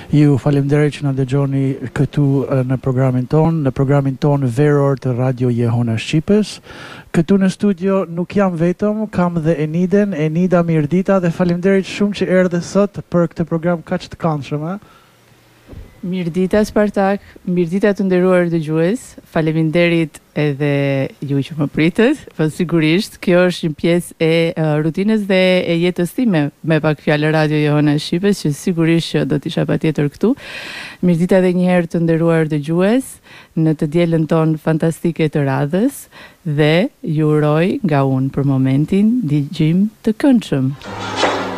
Ju falemnderit që na dëgjoni këtu në programin ton veror të Radio Jehona Shqipës. Këtu në studio nuk jam vetëm, kam dhe Eniden. Enida, mirëdita dhe falemnderit shumë që erdhe sot për këtë program kaq të këndshëm. Mirëdita Spartak, mirëdita të nderuar dëgjues. Faleminderit edhe ju që më pritët, po sigurisht kjo është një pjesë e rutinës dhe e jetës time me pak fjalë Radio Jehona Shqipës, që sigurisht që do të isha patjetër këtu. Mirëdita edhe një herë të nderuar dëgjues në të dielën ton fantastike të radhës dhe ju uroj nga unë për momentin dëgjim të këndshëm.